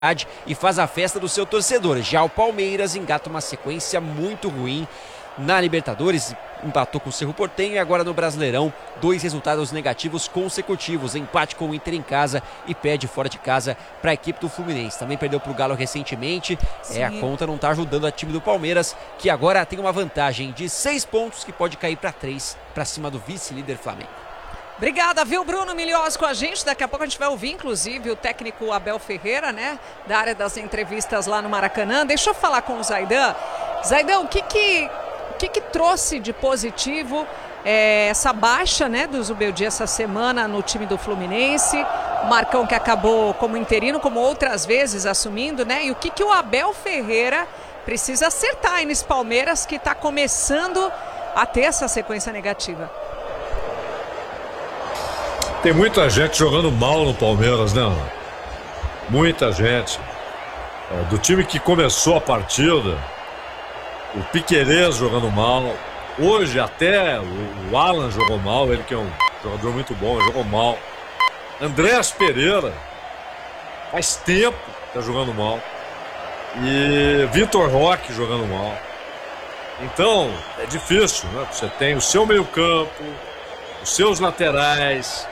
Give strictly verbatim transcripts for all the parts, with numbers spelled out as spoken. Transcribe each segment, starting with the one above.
e faz a festa do seu torcedor. Já o Palmeiras engata uma sequência muito ruim na Libertadores, empatou com o Cerro Porteño e agora no Brasileirão, dois resultados negativos consecutivos, empate com o Inter em casa e perde fora de casa para a equipe do Fluminense. Também perdeu para o Galo recentemente. É, a conta não está ajudando a time do Palmeiras, que agora tem uma vantagem de seis pontos que pode cair para três para cima do vice-líder Flamengo. Obrigada, viu, Bruno Milhós com a gente. Daqui a pouco a gente vai ouvir, inclusive, o técnico Abel Ferreira, né, da área das entrevistas lá no Maracanã. Deixa eu falar com o Zaidan. Zaidan, o que que, o que, que trouxe de positivo é, essa baixa, né, do Zubeldia essa semana no time do Fluminense? O Marcão que acabou como interino, como outras vezes assumindo, né? E o que que o Abel Ferreira precisa acertar aí nesse Palmeiras que está começando a ter essa sequência negativa? Tem muita gente jogando mal no Palmeiras, né? Muita gente. É, do time que começou a partida, o Piquerez jogando mal. Hoje até o, o Alan jogou mal, ele que é um jogador muito bom, jogou mal. Andréas Pereira, faz tempo que tá jogando mal. E Vitor Roque jogando mal. Então, é difícil, né? Você tem o seu meio-campo, os seus laterais.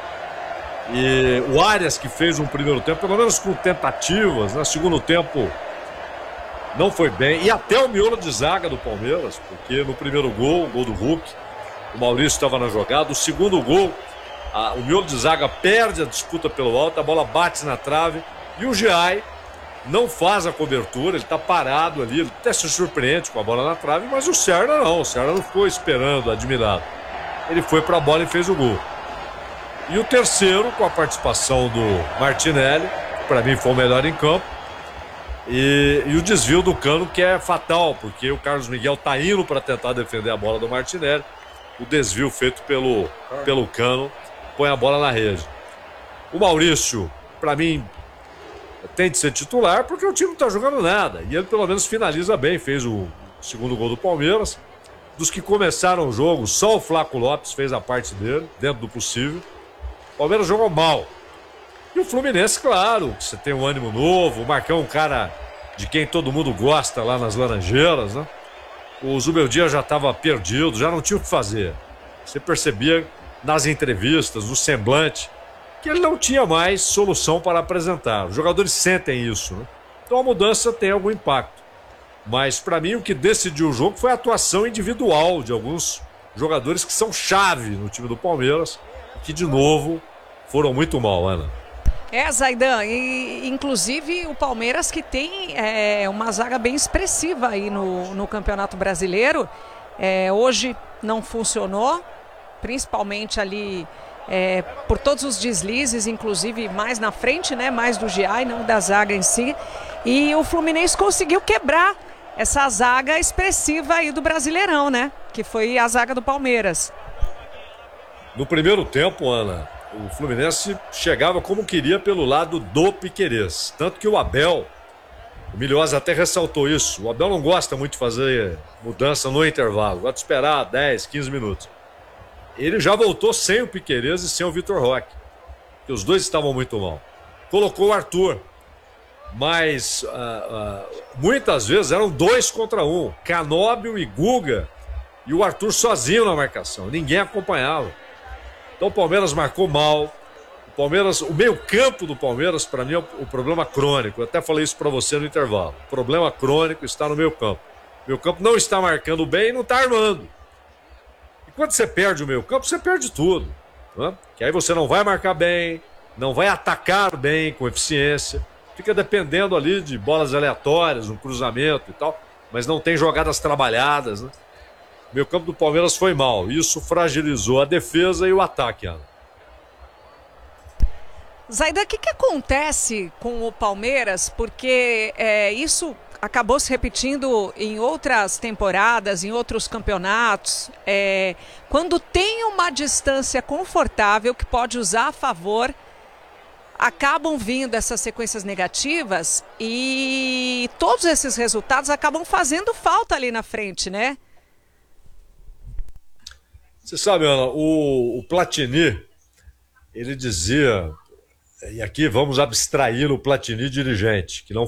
E o Arias, que fez um primeiro tempo, pelo menos com tentativas, no segundo tempo não foi bem. E até o miolo de zaga do Palmeiras, porque no primeiro gol, o gol do Hulk, o Maurício estava na jogada. O segundo gol, a, o miolo de zaga perde a disputa pelo alto, a bola bate na trave e o Giai não faz a cobertura, ele está parado ali, ele até se surpreende com a bola na trave, mas o Serna não, o Serna não ficou esperando, admirado. Ele foi para a bola e fez o gol. E o terceiro, com a participação do Martinelli, que para mim foi o melhor em campo. E, e o desvio do Cano, que é fatal, porque o Carlos Miguel está indo para tentar defender a bola do Martinelli. O desvio feito pelo, pelo Cano põe a bola na rede. O Maurício, para mim, tem de ser titular, porque o time não está jogando nada. E ele pelo menos finaliza bem, fez o segundo gol do Palmeiras. Dos que começaram o jogo, só o Flaco Lopes fez a parte dele, dentro do possível. O Palmeiras jogou mal. E o Fluminense, claro, você tem um ânimo novo. O Marcão é um cara de quem todo mundo gosta lá nas Laranjeiras, né? O Zubeldia já estava perdido, já não tinha o que fazer. Você percebia nas entrevistas, no semblante, que ele não tinha mais solução para apresentar. Os jogadores sentem isso, né? Então a mudança tem algum impacto. Mas para mim o que decidiu o jogo foi a atuação individual de alguns jogadores que são chave no time do Palmeiras, que de novo foram muito mal, Ana. É, Zaidan, e inclusive o Palmeiras que tem é, uma zaga bem expressiva aí no, no Campeonato Brasileiro. É, hoje não funcionou, principalmente ali é, por todos os deslizes, inclusive mais na frente, né, mais do Giai, não da zaga em si. E o Fluminense conseguiu quebrar essa zaga expressiva aí do Brasileirão, né, que foi a zaga do Palmeiras. No primeiro tempo, Ana, o Fluminense chegava como queria pelo lado do Piquerez. Tanto que o Abel, o Milhós até ressaltou isso, o Abel não gosta muito de fazer mudança no intervalo, gosta de esperar dez, quinze minutos. Ele já voltou sem o Piquerez e sem o Vitor Roque, que os dois estavam muito mal. Colocou o Arthur, mas uh, uh, muitas vezes eram dois contra um, Canóbio e Guga, e o Arthur sozinho na marcação, ninguém acompanhava. Então o Palmeiras marcou mal. O Palmeiras, o meio-campo do Palmeiras, para mim, é o problema crônico. Eu até falei isso para você no intervalo. O problema crônico está no meio-campo. O meio-campo não está marcando bem e não está armando. E quando você perde o meio-campo, você perde tudo, né? Que aí você não vai marcar bem, não vai atacar bem, com eficiência. Fica dependendo ali de bolas aleatórias, um cruzamento e tal, mas não tem jogadas trabalhadas, né? O meio campo do Palmeiras foi mal. Isso fragilizou a defesa e o ataque, Ana. Zaidan, o que, que acontece com o Palmeiras? Porque é, isso acabou se repetindo em outras temporadas, em outros campeonatos. É, quando tem uma distância confortável que pode usar a favor, acabam vindo essas sequências negativas e todos esses resultados acabam fazendo falta ali na frente, né? Você sabe, Ana, o, o Platini, ele dizia, e aqui vamos abstrair o Platini dirigente, que não